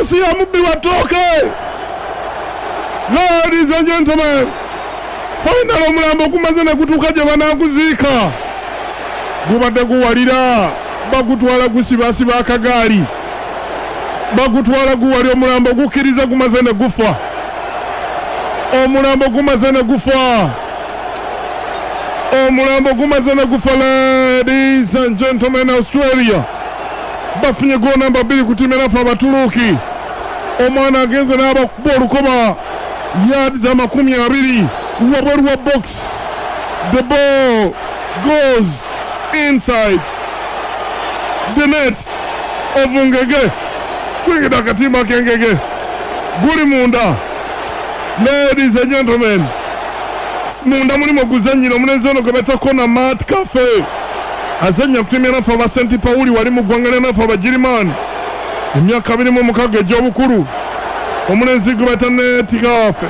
Urusi ya mubbi watoke. Ladies and gentlemen, final omulambo gumaze ne gutuuka gye banaaguziika. Gubadde guwalira bagutwala gusibasiba akagaali. Bagutwala guwali omulambo gukkiriza gumaze ne gufa. Omulambo gumaze ne gufa. Omulambo gumaze ne gufa. Ladies and gentlemen, Australia bafunye goal number 2 ku timu enafu Abaturuuki. Omwana agenze n'abakuba olukoba yards za 20 wabweru wa box. The ball goes inside the net of Ngege. Kwingida akatimba k'Engege guli munda. Ladies and gentlemen, munda mulimu guzanyira omulenzi ono gwe beta Kona Mat Cafe azanya kutimya nafa aba St. Pauli wali mu ggwanga nafa Abagirimani emyaka 26 egy'obukulu. Omulenzi gwe beta Net Cafe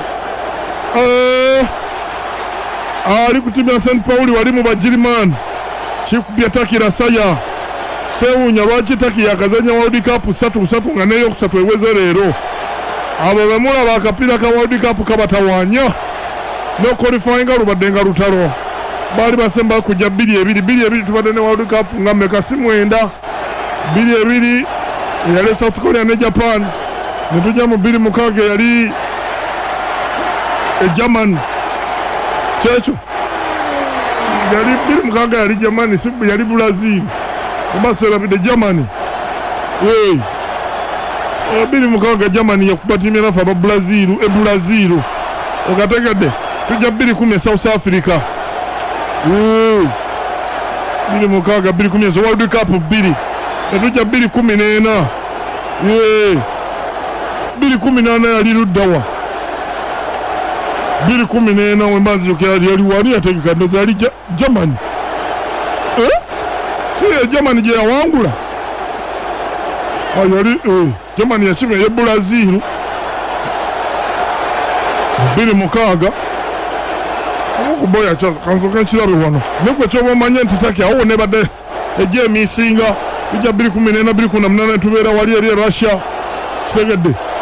ali kutimya St. Pauli wali mu Bagirimani kikubya takira saya sewunya lwaki taki yakazanya World Cup 3 nga neyo kusatu eweze leero. Abo bemulaba akapiira ka World Cup kabatawanya no qualifying lubadde nga lutalo. Bali basemba kujja 2-2 tubadde ne World Cup nga meka si 9 2-2 yali South Korea ne Japan ne tujja mu 2-6 yali German checho yali 2-6 yali Germany sibu yali Brazil omasera bide Germany 2-6 Germany yakubatimira nafa aba Brazil okategedde tujja 2-10 South Africa 2-6 2-10 World Cup 2 tujja 2-14 2-14 yali luddawa 2-14 wembazi yali wani yategeka ndoza yali Germany si Germany gye yawangula yali Germany yakimya ye Brazil 2-6 okuboya kansoka nkirabe wano nekwe kyobamanya nti taki awo ne badde ejje emisinga tujja 2-14 2-18 tubeera wali eri Russia segedde